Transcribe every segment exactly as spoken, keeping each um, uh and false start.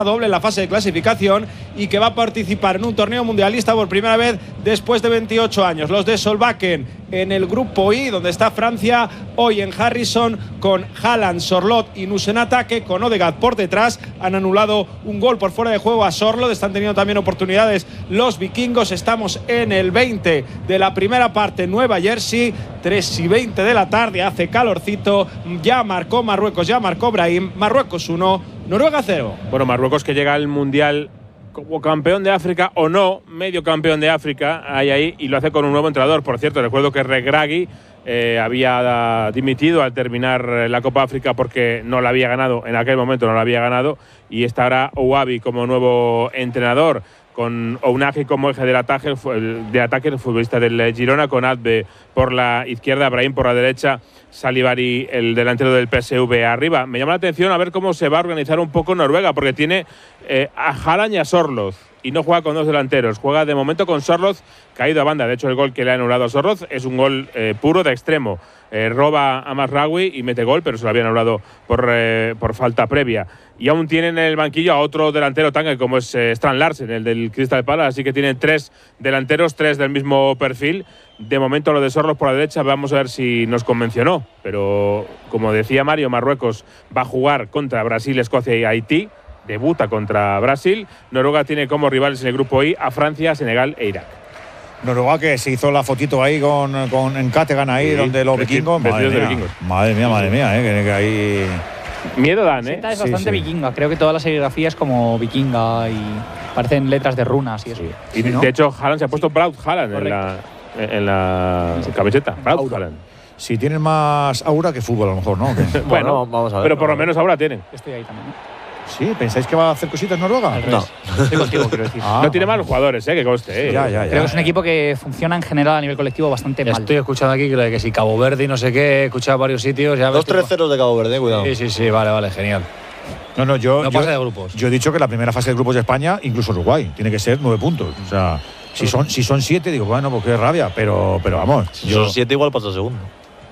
doble en la fase de clasificación y que va a participar en un torneo mundialista por primera vez después de veintiocho años. Los de Solbakken en el grupo I, donde está Francia, hoy en Harrison, con Haaland, Sorloth y Nussen ataque, con Odegaard por detrás. Han anulado un gol por fuera de juego a Sorloth, están teniendo también oportunidades los vikingos. Estamos en el veinte de la primera parte, Nueva Jersey, tres y veinte de la tarde, hace calorcito, ya marcó Marruecos, ya marcó Brahim, Marruecos uno, Noruega cero. Bueno, Marruecos que llega al Mundial como campeón de África o no, medio campeón de África, hay ahí, y lo hace con un nuevo entrenador. Por cierto, recuerdo que Regragui eh, había dimitido al terminar la Copa África porque no la había ganado, en aquel momento no la había ganado, y está ahora Ouabi como nuevo entrenador, con Ounahi como eje del ataque, el, de ataque, el futbolista del Girona, con Adbe por la izquierda, Brahim por la derecha, Salivari, el delantero del P S V, arriba. Me llama la atención a ver cómo se va a organizar un poco Noruega, porque tiene eh, a Haaland y a Sorloth, y no juega con dos delanteros, juega de momento con Sorloth caído a banda. De hecho, el gol que le ha anulado a Sorloth es un gol eh, puro de extremo. Eh, roba a Mazraoui y mete gol, pero se lo habían anulado por, eh, por falta previa. Y aún tienen en el banquillo a otro delantero tanque, como es eh, Strand Larsen, el del Crystal Palace, así que tienen tres delanteros, tres del mismo perfil. De momento lo de Sorloth por la derecha, vamos a ver si nos convencionó, pero como decía Mario, Marruecos va a jugar contra Brasil, Escocia y Haití, debuta contra Brasil. Noruega tiene como rivales en el grupo I a Francia, Senegal e Irak. Noruega, que se hizo la fotito ahí con, con en Kattegat ahí, sí, donde los vikingos, madre mía, vikingos. madre mía, madre mía, eh, que, que ahí… Miedo dan, ¿eh? Es bastante sí, sí. vikinga, creo que toda la serigrafía es como vikinga y parecen letras de runas y eso. Sí. Y de, ¿no? de hecho, Haaland se ha puesto Braut Haaland en la, en la camiseta. Braut Haaland. Si tienen más aura que fútbol, a lo mejor, ¿no? bueno, bueno, vamos a ver. Pero por lo menos ahora tienen. Estoy ahí también, ¿no? ¿Sí? ¿Pensáis que va a hacer cositas Noruega? No. Estoy contigo, quiero decir. Ah, no tiene malos jugadores, ¿eh? Que coste. ¿eh? Ya, ya, ya. Creo que es un equipo que funciona en general a nivel colectivo bastante ya mal. Estoy escuchando aquí que, que si Cabo Verde y no sé qué, he escuchado varios sitios. Ya Dos tres ceros de Cabo Verde, cuidado. Sí, sí, sí, vale, vale, genial. No, no, yo, no yo, pasa de grupos. Yo he dicho que la primera fase de grupos de España, incluso Uruguay, tiene que ser nueve puntos. O sea, si son, si son siete, digo, bueno, pues qué rabia, pero, pero vamos. Si yo, son siete, igual pasa segundo.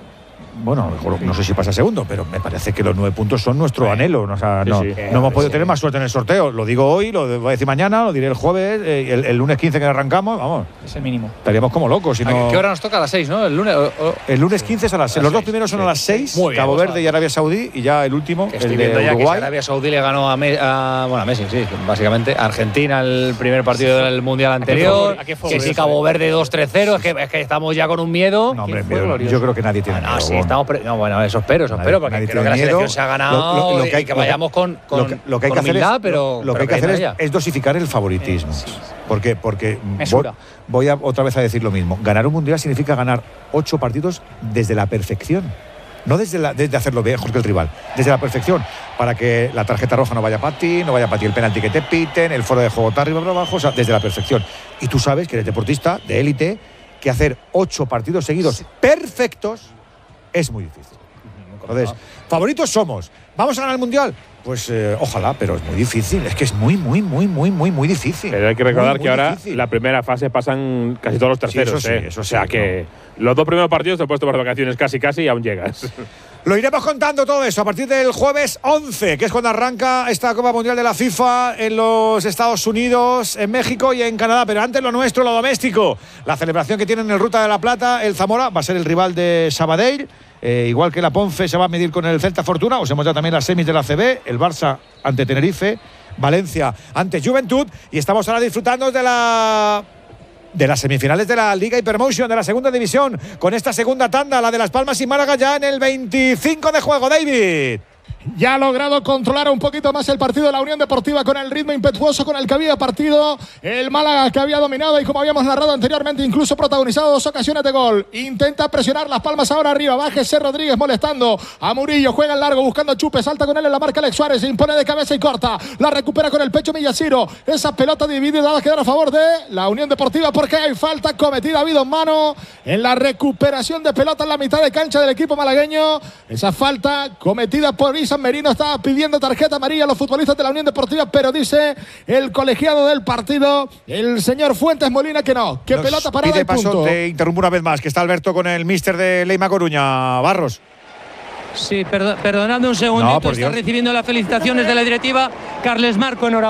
Bueno, no sé si pasa segundo, pero me parece que los nueve puntos son nuestro sí. anhelo. O sea, sí, no, sí. no hemos podido sí. tener más suerte en el sorteo. Lo digo hoy, lo voy a decir mañana, lo diré el jueves, eh, el, el lunes quince que arrancamos, vamos. Es el mínimo. Estaríamos como locos. Si no… ¿Qué hora nos toca? A las seis, ¿no? El lunes. O, o… El lunes quince es a las seis. Los dos primeros son sí. a las seis, Muy bien, Cabo pues, Verde y Arabia Saudí, y ya el último, que el estoy de viendo ya Uruguay. que Arabia Saudí le ganó a, Me, a, bueno, a Messi, sí, básicamente. A Argentina el primer partido sí. del Mundial anterior. ¿A qué fue, que si Cabo Verde dos tres cero, es que, es que estamos ya con un miedo. No, hombre, miedo, yo creo que nadie tiene ah, no, miedo. Sí, estamos no, bueno, eso espero, eso espero, porque creo que la selección se ha ganado lo, lo, lo que hay, y que vayamos con, con, lo que, lo que hay con que humildad, hacer es, pero… Lo que hay que hacer es, es dosificar el favoritismo. Sí. Porque, porque voy, voy a, otra vez a decir lo mismo. Ganar un Mundial significa ganar ocho partidos desde la perfección. No desde, la, desde hacerlo mejor que el rival, desde la perfección, para que la tarjeta roja no vaya para ti, no vaya para ti el penalti que te piten, el foro de juego está arriba para abajo, o sea, desde la perfección. Y tú sabes que eres deportista de élite, que hacer ocho partidos seguidos sí. perfectos es muy difícil. Entonces, favoritos somos. ¿Vamos a ganar el Mundial? Pues eh, ojalá, pero es muy difícil. Es que es muy, muy, muy, muy, muy, muy difícil. Pero hay que recordar muy, muy que ahora difícil. La primera fase pasan casi todos los terceros. Sí, eso sí, ¿eh? eso o sea sí, que no. los dos primeros partidos te he puesto por vacaciones casi, casi y aún llegas. Lo iremos contando todo eso a partir del jueves once, que es cuando arranca esta Copa Mundial de la FIFA en los Estados Unidos, en México y en Canadá. Pero antes lo nuestro, lo doméstico. La celebración que tienen en el Ruta de la Plata, el Zamora, va a ser el rival de Sabadell. Eh, igual que la Ponce se va a medir con el Celta Fortuna. Os hemos dado también las semis de la A C B, el Barça ante Tenerife, Valencia ante Juventud. Y estamos ahora disfrutando de la… de las semifinales de la Liga Hypermotion de la segunda división, con esta segunda tanda, la de Las Palmas y Málaga, ya en el veinticinco de juego. David. Ya ha logrado controlar un poquito más el partido de la Unión Deportiva con el ritmo impetuoso con el que había partido el Málaga, que había dominado y, como habíamos narrado anteriormente, incluso protagonizado dos ocasiones de gol. Intenta presionar Las Palmas ahora arriba, bájese Rodríguez molestando a Murillo, juega en largo buscando a Chupe, salta con él en la marca Alex Suárez, se impone de cabeza y corta, la recupera con el pecho Millaciro, esa pelota dividida va a quedar a favor de la Unión Deportiva porque hay falta cometida, ha habido mano en la recuperación de pelota en la mitad de cancha del equipo malagueño. Esa falta cometida por San Merino, estaba pidiendo tarjeta amarilla a los futbolistas de la Unión Deportiva, pero dice el colegiado del partido, el señor Fuentes Molina, que no, que Nos pelota parada y paso, punto. Te interrumpo una vez más, que está Alberto con el míster de Leima Coruña. Barros. Sí, perdo, perdonadme un segundito, No, por está Dios. recibiendo las felicitaciones de la directiva. Carles Marco, enhorabuena.